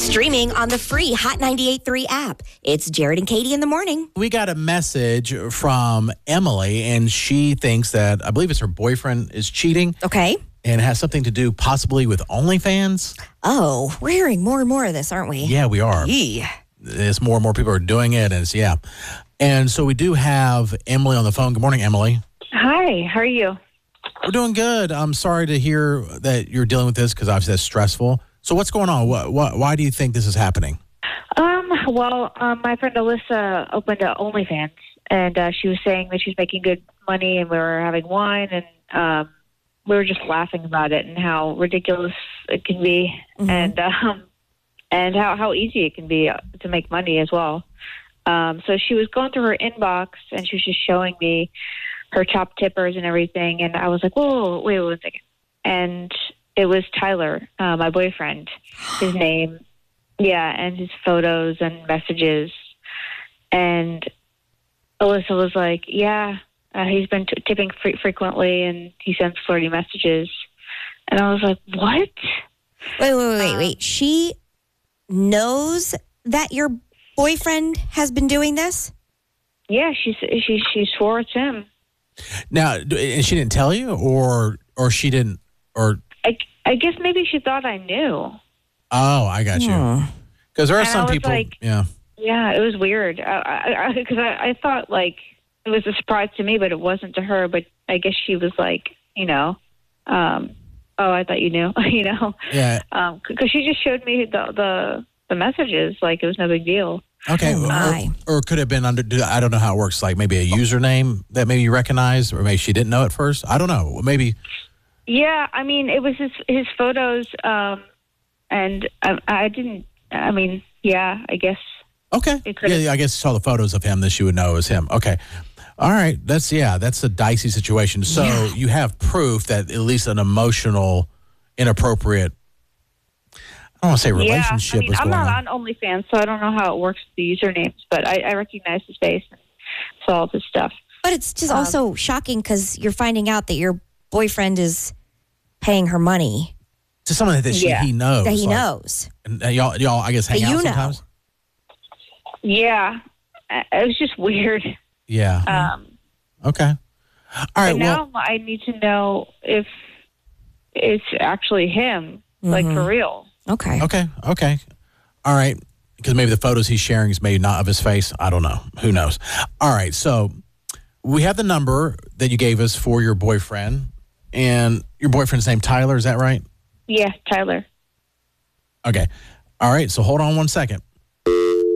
Streaming on the free Hot 98.3 app. It's Jared and Katie in the morning. We got a message from Emily, and she thinks that, I believe it's her boyfriend is cheating. Okay. And it has something to do possibly with OnlyFans. Oh, we're hearing more and more of this, aren't we? Yeah, we are. Yee. It's more and more people are doing it, and yeah. And so we do have Emily on the phone. Good morning, Emily. Hi, how are you? We're doing good. I'm sorry to hear that you're dealing with this because obviously that's stressful. So what's going on? Why do you think this is happening? My friend Alyssa opened an OnlyFans, and she was saying that she was making good money, and we were having wine, and we were just laughing about it and how ridiculous it can be, and how easy it can be to make money as well. So she was going through her inbox, and she was just showing me her top tippers and everything, and I was like, whoa, wait 1 second. And it was Tyler, my boyfriend, his name, and his photos and messages. And Alyssa was like, he's been tipping frequently, and he sends flirty messages. And I was like, what? Wait. She knows that your boyfriend has been doing this? Yeah, she swore it's him. Now, and she didn't tell you, or she didn't, or I guess maybe she thought I knew. Oh, I got you. Because there are some people. Like, yeah, it was weird. Because I thought like it was a surprise to me, but it wasn't to her. But I guess she was like, oh, I thought you knew, Yeah. Because she just showed me the messages like it was no big deal. Okay, or could have been under, I don't know how it works, like maybe a username that maybe you recognize, or maybe she didn't know at first. I don't know, maybe. Yeah, I mean, it was his photos, and I didn't, I guess. Okay, yeah, I guess you saw the photos of him that you would know it was him. Okay, all right, that's a dicey situation. So you have proof that at least an emotional, inappropropriate, I don't want to say relationship was I'm going not on OnlyFans, so I don't know how it works with the usernames, but I recognize his face and saw all this stuff. But it's just also shocking because you're finding out that your boyfriend is paying her money. To someone that he knows. That he knows. And y'all, I guess, hang out sometimes? Yeah. It was just weird. Yeah. Okay. All right, now I need to know if it's actually him, like for real. Okay. All right. Because maybe the photos he's sharing is maybe not of his face. I don't know. Who knows? All right. So we have the number that you gave us for your boyfriend. And your boyfriend's name Tyler, is that right? Yeah, Tyler. Okay. All right. So hold on 1 second.